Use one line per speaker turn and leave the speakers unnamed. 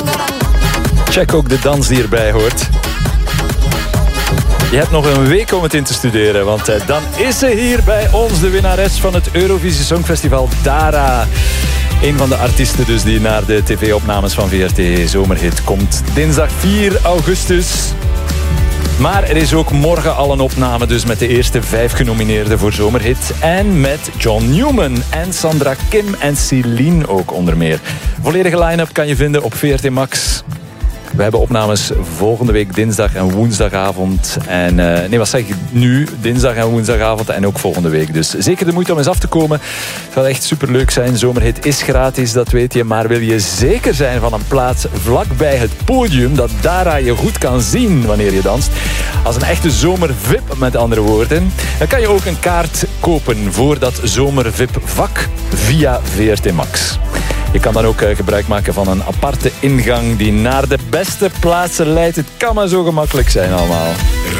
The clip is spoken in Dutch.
Check ook de dans die erbij hoort. Je hebt nog een week om het in te studeren, want dan is ze hier bij ons, de winnares van het Eurovisie Songfestival, Dara. Een van de artiesten dus die naar de tv-opnames van VRT Zomerhit komt. Dinsdag 4 augustus. Maar er is ook morgen al een opname dus met de eerste 5 genomineerden voor Zomerhit. En met John Newman en Sandra Kim en Celine ook onder meer. Volledige line-up kan je vinden op VRT Max. We hebben opnames volgende week dinsdag en woensdagavond. En wat zeg ik nu? Dinsdag en woensdagavond en ook volgende week. Dus zeker de moeite om eens af te komen. Het zal echt superleuk zijn. Zomerhit is gratis, dat weet je. Maar wil je zeker zijn van een plaats vlakbij het podium, dat Dara je goed kan zien wanneer je danst, als een echte zomervip met andere woorden, dan kan je ook een kaart kopen voor dat zomervip vak via VRT Max. Je kan dan ook gebruik maken van een aparte ingang die naar de beste plaatsen leidt. Het kan maar zo gemakkelijk zijn allemaal.